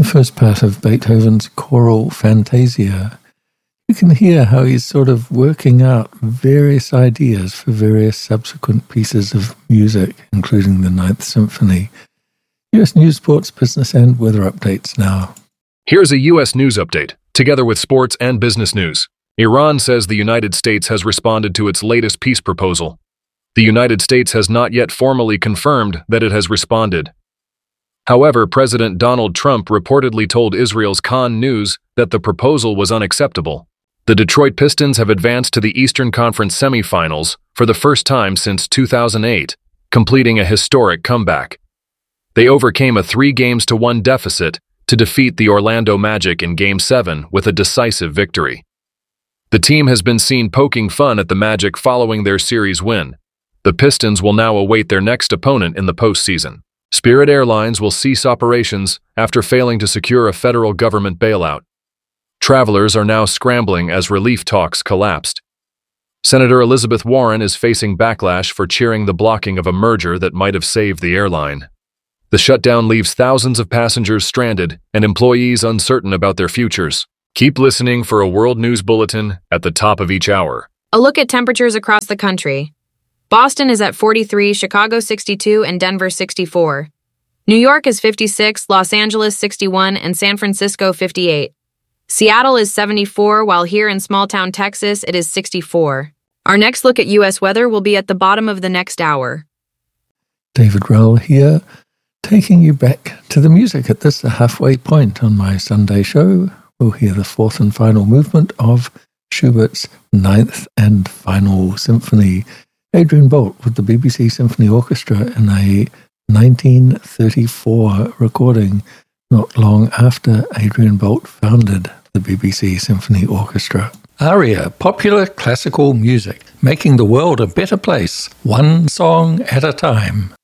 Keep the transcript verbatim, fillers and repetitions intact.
first part of Beethoven's choral Fantasia, you can hear how he's sort of working out various ideas for various subsequent pieces of music, including the Ninth Symphony. U S News, Sports, Business, and Weather updates now. Here's a U S News update, together with sports and business news. Iran says the United States has responded to its latest peace proposal. The United States has not yet formally confirmed that it has responded. However, President Donald Trump reportedly told Israel's Khan News that the proposal was unacceptable. The Detroit Pistons have advanced to the Eastern Conference semifinals for the first time since two thousand eight, completing a historic comeback. They overcame a three games to one deficit to defeat the Orlando Magic in Game seven with a decisive victory. The team has been seen poking fun at the Magic following their series win. The Pistons will now await their next opponent in the postseason. Spirit Airlines will cease operations after failing to secure a federal government bailout. Travelers are now scrambling as relief talks collapsed. Senator Elizabeth Warren is facing backlash for cheering the blocking of a merger that might have saved the airline. The shutdown leaves thousands of passengers stranded and employees uncertain about their futures. Keep listening for a World News Bulletin at the top of each hour. A look at temperatures across the country. Boston is at forty-three, Chicago sixty-two, and Denver sixty-four. New York is fifty-six, Los Angeles sixty-one, and San Francisco fifty-eight. Seattle is seventy-four, while here in small-town Texas it is sixty-four. Our next look at U S weather will be at the bottom of the next hour. David Rell here, taking you back to the music at this halfway point on my Sunday show. We'll hear the fourth and final movement of Schubert's Ninth and Final Symphony. Adrian Boult with the B B C Symphony Orchestra in a nineteen thirty-four recording, not long after Adrian Boult founded the B B C Symphony Orchestra. Aria, popular classical music, making the world a better place, one song at a time.